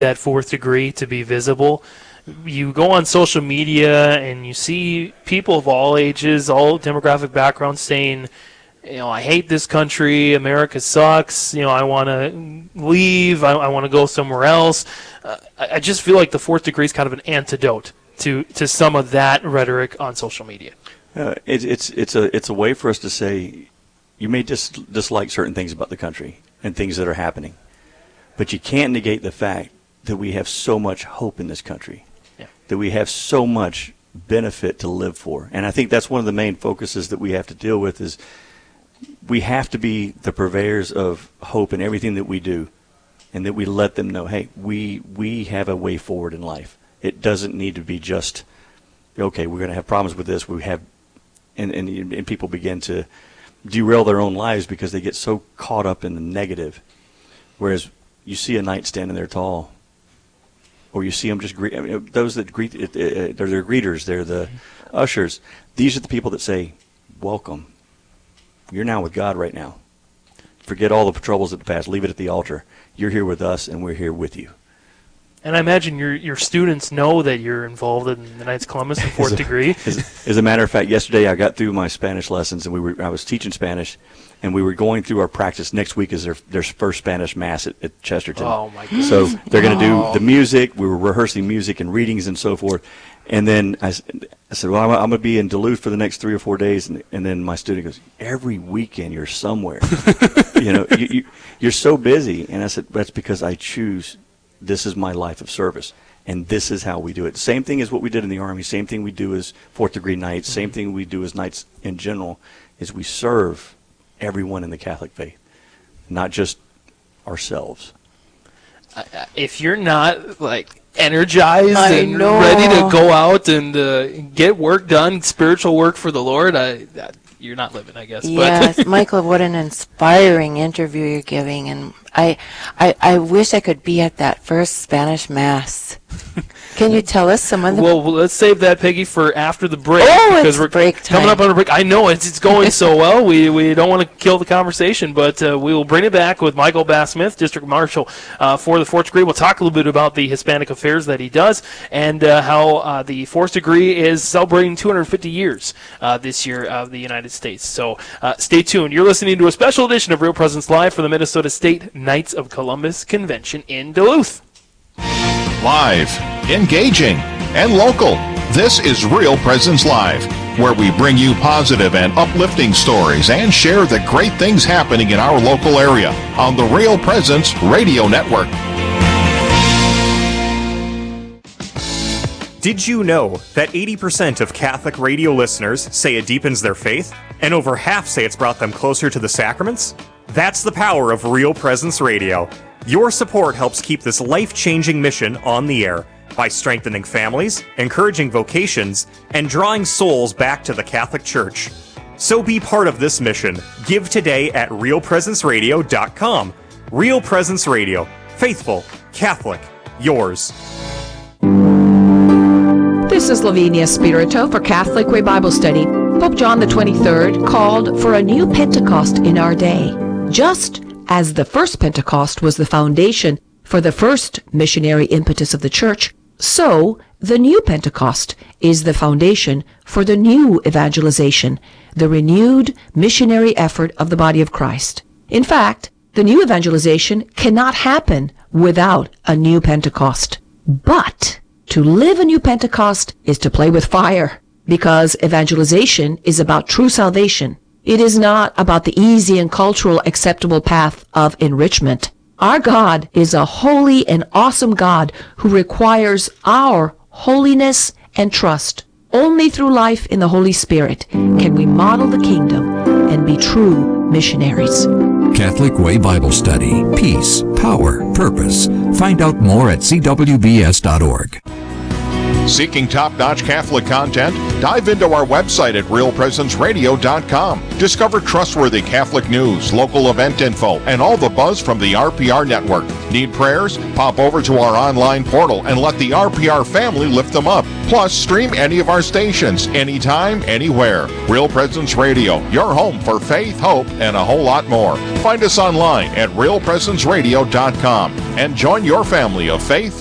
that fourth degree to be visible. You go on social media and you see people of all ages, all demographic backgrounds saying, I hate this country, America sucks, I want to leave, I want to go somewhere else. I just feel like the fourth degree is kind of an antidote to some of that rhetoric on social media. It's a way for us to say, you may dislike certain things about the country and things that are happening, but you can't negate the fact that we have so much hope in this country, that we have so much benefit to live for. And I think that's one of the main focuses that we have to deal with is we have to be the purveyors of hope in everything that we do, and that we let them know, hey, we have a way forward in life. It doesn't need to be just, okay, we're going to have problems with this. We have, and people begin to derail their own lives because they get so caught up in the negative. Whereas you see a knight standing there tall, or you see them just greet. Those that greet, they're their greeters, they're the ushers. These are the people that say, welcome. You're now with God right now. Forget all the troubles of the past. Leave it at the altar. You're here with us, and we're here with you. And I imagine your students know that you're involved in the Knights of Columbus in fourth degree. As a matter of fact, yesterday I got through my Spanish lessons, and I was teaching Spanish, and we were going through our practice. Next week is their first Spanish Mass at Chesterton. Oh, my goodness. So they're going to do the music. We were rehearsing music and readings and so forth. And then I said, well, I'm going to be in Duluth for the next 3 or 4 days. And then my student goes, every weekend you're somewhere. You're so busy. And I said, that's because I choose. This is my life of service, and this is how we do it. Same thing as what we did in the Army, same thing we do as fourth degree Knights, same thing we do as Knights in general, is we serve everyone in the Catholic faith, not just ourselves. If you're not energized and ready to go out and get work done, spiritual work for the Lord, you're not living, I guess. Yes, Michael, what an inspiring interview you're giving, and I wish I could be at that first Spanish Mass. Can you tell us some of the... Well, let's save that, Peggy, for after the break. Because we're break time. Coming up on a break. I know it's going so well. We don't want to kill the conversation, but we will bring it back with Michael Bass-Smith, District Marshal for the fourth degree. We'll talk a little bit about the Hispanic affairs that he does and how the fourth degree is celebrating 250 years this year of the United States. So stay tuned. You're listening to a special edition of Real Presence Live for the Minnesota State Knights of Columbus Convention in Duluth. Live, engaging, and local. This is Real Presence Live, where we bring you positive and uplifting stories and share the great things happening in our local area on the Real Presence Radio Network. Did you know that 80% of Catholic radio listeners say it deepens their faith, and over half say it's brought them closer to the sacraments? That's the power of Real Presence Radio. Your support helps keep this life-changing mission on the air by strengthening families, encouraging vocations, and drawing souls back to the Catholic Church. So be part of this mission. Give today at realpresenceradio.com. Real Presence Radio. Faithful, Catholic, yours. This is Lavinia Spirito for Catholic Way Bible Study. Pope John the 23rd called for a new Pentecost in our day. Just as the first Pentecost was the foundation for the first missionary impetus of the Church, so the new Pentecost is the foundation for the new evangelization, the renewed missionary effort of the body of Christ. In fact, the new evangelization cannot happen without a new Pentecost. But to live a new Pentecost is to play with fire, because evangelization is about true salvation. It is not about the easy and cultural acceptable path of enrichment. Our God is a holy and awesome God who requires our holiness and trust. Only through life in the Holy Spirit can we model the kingdom and be true missionaries. Catholic Way Bible Study. Peace, power, purpose. Find out more at cwbs.org. Seeking top-notch Catholic content? Dive into our website at realpresenceradio.com. Discover trustworthy Catholic news, local event info, and all the buzz from the RPR network. Need prayers? Pop over to our online portal and let the RPR family lift them up. Plus, stream any of our stations, anytime, anywhere. Real Presence Radio, your home for faith, hope, and a whole lot more. Find us online at realpresenceradio.com and join your family of faith,